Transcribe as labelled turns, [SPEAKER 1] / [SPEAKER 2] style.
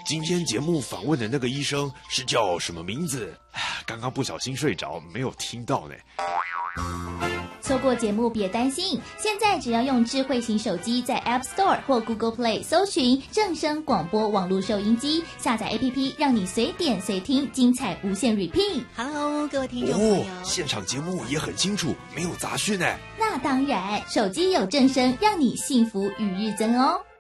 [SPEAKER 1] 今天节目访问的那个医生是叫什么名字？刚刚不小心睡着，没有听到呢。
[SPEAKER 2] 错过节目别担心，现在只要用智慧型手机在 App Store 或 Google Play 搜寻正声广播网络收音机，下载 APP 让你随点随听，精彩无限 repeat。Hello， 各位听众朋友，
[SPEAKER 1] 现场节目也很清楚，没有杂讯呢。
[SPEAKER 2] 那当然，手机有正声，让你幸福与日增哦。